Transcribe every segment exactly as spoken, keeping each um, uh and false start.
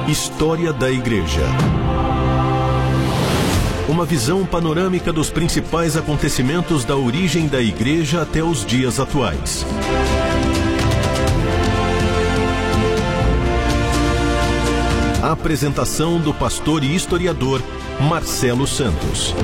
História da Igreja. Uma visão panorâmica dos principais acontecimentos da origem da Igreja até os dias atuais. A apresentação do pastor e historiador Marcelo Santos.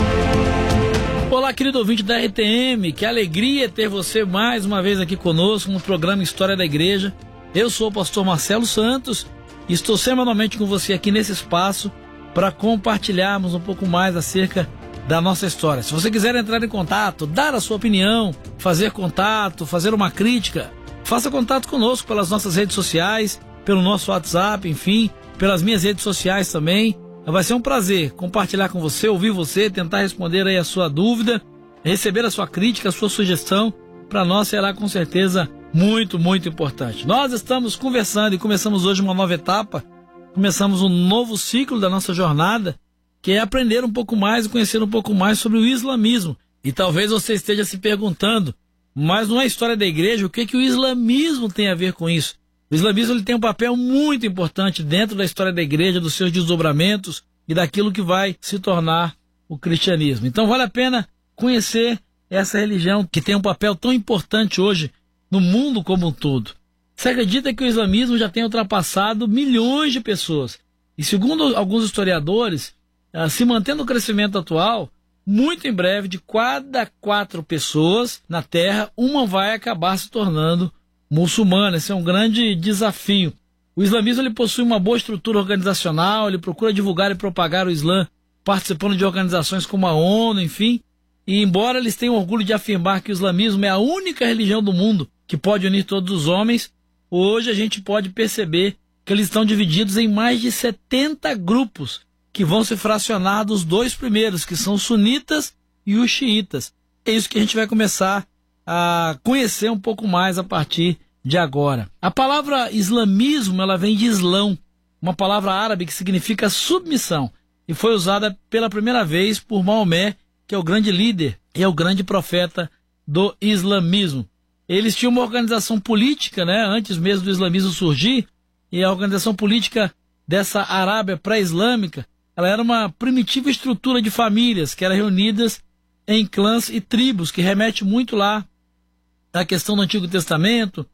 Olá, querido ouvinte da R T M, que alegria ter você mais uma vez aqui conosco no programa História da Igreja. Eu sou o pastor Marcelo Santos e estou semanalmente com você aqui nesse espaço para compartilharmos um pouco mais acerca da nossa história. Se você quiser entrar em contato, dar a sua opinião, fazer contato, fazer uma crítica, faça contato conosco pelas nossas redes sociais, pelo nosso WhatsApp, enfim, pelas minhas redes sociais também. Vai ser um prazer compartilhar com você, ouvir você, tentar responder aí a sua dúvida, receber a sua crítica, a sua sugestão. Para nós será com certeza muito, muito importante. Nós estamos conversando e começamos hoje uma nova etapa, começamos um novo ciclo da nossa jornada, que é aprender um pouco mais e conhecer um pouco mais sobre o islamismo. E talvez você esteja se perguntando, mas não é história da igreja, o que, que o islamismo tem a ver com isso? O islamismo ele tem um papel muito importante dentro da história da igreja, dos seus desdobramentos e daquilo que vai se tornar o cristianismo. Então vale a pena conhecer essa religião que tem um papel tão importante hoje no mundo como um todo. Você acredita que o islamismo já tem ultrapassado milhões de pessoas? E segundo alguns historiadores, se mantendo o crescimento atual, muito em breve, de cada quatro pessoas na Terra, uma vai acabar se tornando muçulmana. Esse é um grande desafio. O islamismo ele possui uma boa estrutura organizacional, ele procura divulgar e propagar o Islã, participando de organizações como a ONU, enfim. E embora eles tenham orgulho de afirmar que o islamismo é a única religião do mundo que pode unir todos os homens, hoje a gente pode perceber que eles estão divididos em mais de setenta grupos, que vão se fracionar dos dois primeiros, que são os sunitas e os xiitas. É isso que a gente vai começar a conhecer um pouco mais a partir de agora. A palavra islamismo, ela vem de islão, uma palavra árabe que significa submissão, e foi usada pela primeira vez por Maomé, que é o grande líder e é o grande profeta do islamismo. Eles tinham uma organização política, né, antes mesmo do islamismo surgir, e a organização política dessa Arábia pré-islâmica, ela era uma primitiva estrutura de famílias que eram reunidas em clãs e tribos, que remete muito lá à questão do Antigo Testamento,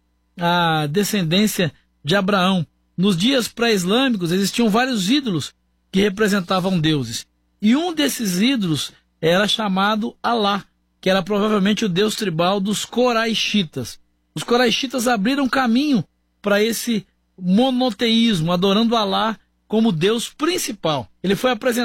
à descendência de Abraão. Nos dias pré-islâmicos existiam vários ídolos que representavam deuses, e um desses ídolos era chamado Alá, que era provavelmente o deus tribal dos Coraixitas. Os Coraixitas abriram caminho para esse monoteísmo, adorando Alá como Deus principal. Ele foi apresentado